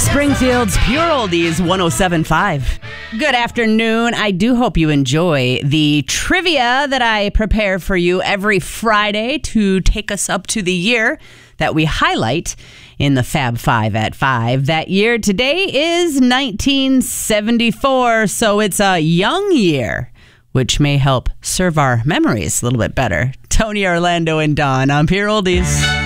Springfield's Pure Oldies 107.5. Good afternoon. I do hope you enjoy the trivia that I prepare for you every Friday to take us up to the year that we highlight in the Fab 5 at 5. That year today is 1974, so it's a young year, which may help serve our memories a little bit better. Tony Orlando and Dawn on Pure Oldies.